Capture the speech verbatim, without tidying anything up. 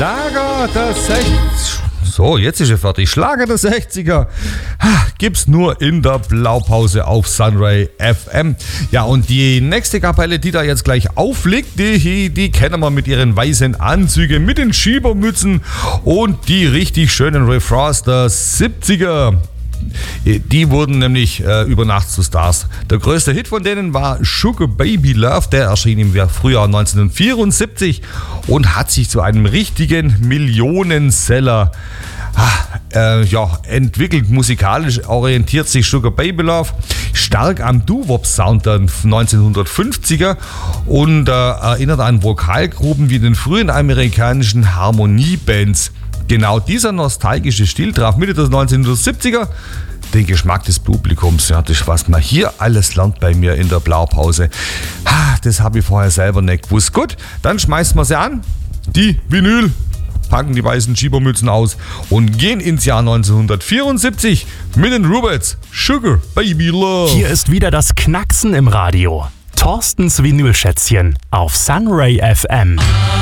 Schlager der sechziger. So, jetzt ist er fertig. Schlager der sechziger gibt's nur in der Blaupause auf Sunray F M. Ja, und die nächste Kapelle, die da jetzt gleich aufliegt, die, die kennen wir mit ihren weißen Anzügen, mit den Schiebermützen und die richtig schönen Refrains der siebziger. Die wurden nämlich äh, über Nacht zu Stars. Der größte Hit von denen war Sugar Baby Love. Der erschien im Frühjahr neunzehnhundertvierundsiebzig und hat sich zu einem richtigen Millionenseller äh, ja, entwickelt. Musikalisch orientiert sich Sugar Baby Love stark am Doo-Wop-Sound der neunzehnhundertfünfziger und äh, erinnert an Vokalgruppen wie den frühen amerikanischen Harmoniebands. Genau dieser nostalgische Stil traf Mitte der neunzehnhundertsiebziger den Geschmack des Publikums. Ja, das, was man hier alles lernt bei mir in der Blaupause, das habe ich vorher selber nicht gewusst. Gut, dann schmeißen wir sie an, die Vinyl, packen die weißen Schiebermützen aus und gehen ins Jahr neunzehnhundertvierundsiebzig mit den Rubettes. Sugar Baby Love. Hier ist wieder das Knacksen im Radio. Thorstens Vinylschätzchen auf Sunray F M.